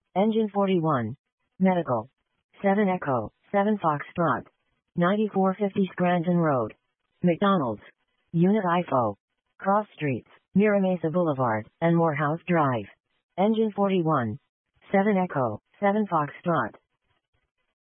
Engine 41. Medical. 7 Echo, 7 Foxtrot. 9450 Scranton Road. McDonald's. Unit IFO. Cross Streets, Mira Mesa Boulevard, and Morehouse Drive. Engine 41. 7 Echo, 7 Foxtrot.